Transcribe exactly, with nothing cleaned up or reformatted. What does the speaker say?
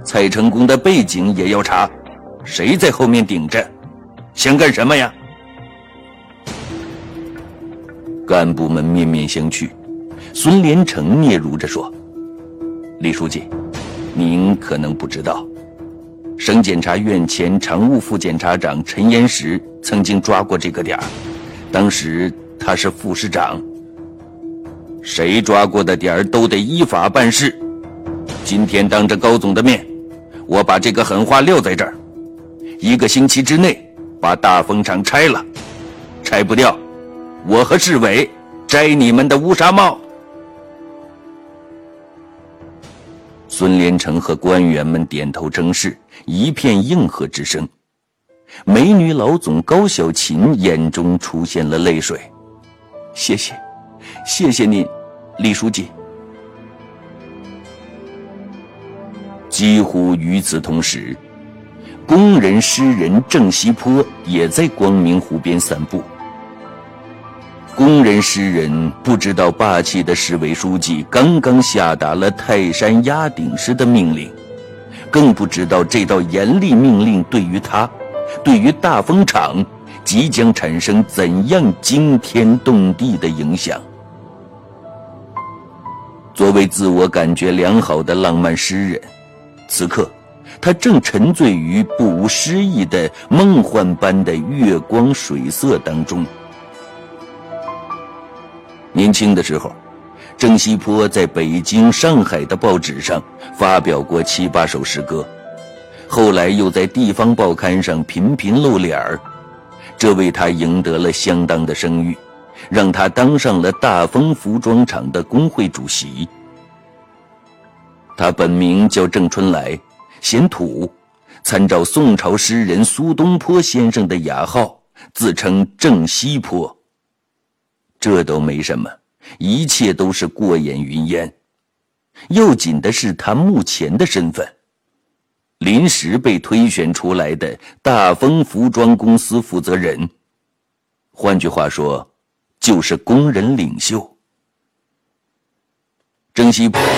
蔡成功的背景也要查，谁在后面顶着？想干什么呀？干部们面面相觑，孙连成嗫嚅着说：“李书记，您可能不知道，省检察院前常务副检察长陈岩石曾经抓过这个点儿，当时他是副市长。谁抓过的点儿都得依法办事。今天当着高总的面，我把这个狠话撂在这儿，一个星期之内把大风厂拆了，拆不掉，我和市委摘你们的乌纱帽。”孙连成和官员们点头称是，一片应和之声。美女老总高小琴眼中出现了泪水：“谢谢，谢谢您，李书记。”几乎与此同时，工人诗人郑西坡也在光明湖边散步。工人诗人不知道霸气的市委书记刚刚下达了泰山压顶式的命令，更不知道这道严厉命令对于他，对于大风厂即将产生怎样惊天动地的影响。作为自我感觉良好的浪漫诗人，此刻他正沉醉于不无诗意的梦幻般的月光水色当中。年轻的时候，郑西坡在北京、上海的报纸上发表过七八首诗歌，后来又在地方报刊上频频露脸儿，这为他赢得了相当的声誉，让他当上了大丰服装厂的工会主席。他本名叫郑春来，嫌土，参照宋朝诗人苏东坡先生的雅号，自称郑西坡。这都没什么，一切都是过眼云烟。要紧的是他目前的身份，临时被推选出来的大丰服装公司负责人，换句话说，就是工人领袖。郑西坡